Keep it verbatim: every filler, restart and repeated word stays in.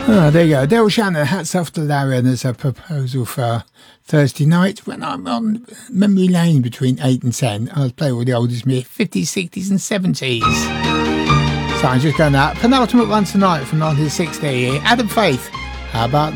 Oh, there you go. Daryl Shannon, hats off to Larry, and there's a proposal for Thursday night when I'm on memory lane between eight and ten. I'll play all the oldies, me fifties, sixties and seventies. So I'm just going out. Penultimate one tonight from nineteen sixty. Adam Faith. How about